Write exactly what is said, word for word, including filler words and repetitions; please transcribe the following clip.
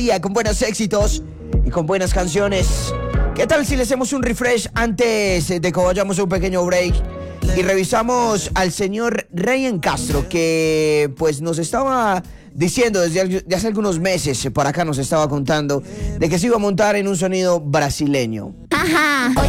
Con buenos éxitos y con buenas canciones. ¿Qué tal si le hacemos un refresh antes de que vayamos a un pequeño break y revisamos al señor Ryan Castro, que pues nos estaba diciendo desde, desde hace algunos meses para acá, nos estaba contando de que se iba a montar en un sonido brasileño? Ajá.